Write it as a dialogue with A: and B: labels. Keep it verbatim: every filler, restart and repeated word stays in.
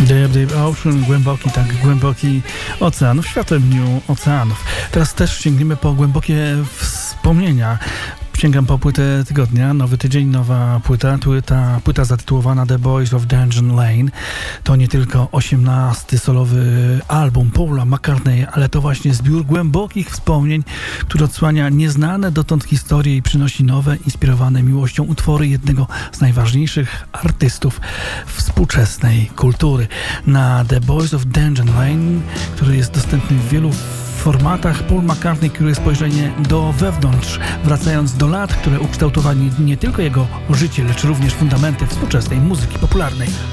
A: Deep, Deep Ocean, głęboki, tak, głęboki ocean, w Światowym Dniu Oceanów. Teraz też sięgniemy po głębokie wspomnienia. Sięgam po płytę tygodnia, nowy tydzień, nowa płyta, płyta, płyta zatytułowana The Boys of Dungeon Lane. To nie tylko osiemnasty solowy album Paula McCartneya, ale to właśnie zbiór głębokich wspomnień, który odsłania nieznane dotąd historie i przynosi nowe, inspirowane miłością utwory jednego z najważniejszych artystów współczesnej kultury. Na The Boys of Dungeon Lane, który jest dostępny w wielu formatach, Paul McCartney kieruje spojrzenie do wewnątrz, wracając do lat, które ukształtowali nie tylko jego życie, lecz również fundamenty współczesnej muzyki popularnej.